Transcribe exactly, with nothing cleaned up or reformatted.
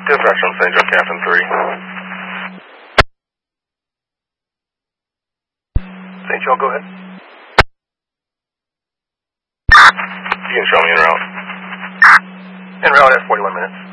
Dispatch on Saint Joe, Captain three. Saint Joe, go ahead. You can show me en route. En route at forty-one minutes.